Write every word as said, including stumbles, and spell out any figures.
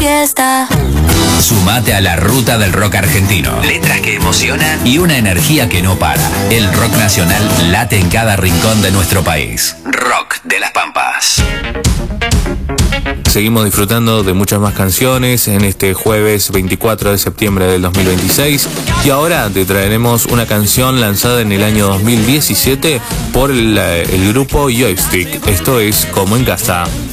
fiesta. Sumate a la ruta del rock argentino. Letras que emocionan y una energía que no para. El rock nacional late en cada rincón de nuestro país. Rock de las Pampas. Seguimos disfrutando de muchas más canciones en este jueves veinticuatro de septiembre del dos mil veintiséis y ahora te traeremos una canción lanzada en el año dos mil diecisiete por el, el grupo Joystick. Esto es Como en Casa.